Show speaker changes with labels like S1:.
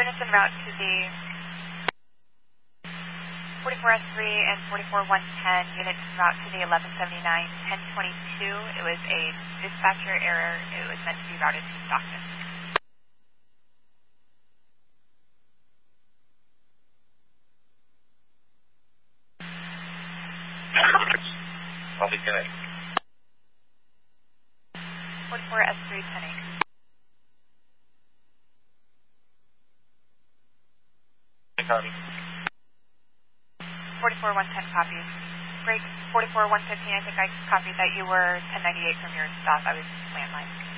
S1: units en route to the 44S3 and 44110, units en route to the 1179, 1022. It was a dispatcher error. It was meant to be routed to Stockton.
S2: I'll be good.
S1: 44S3, 10-8.
S2: Copy.
S1: 44110 copies. Break 44115, I think I copied that you were 1098 from your stop. I was landline.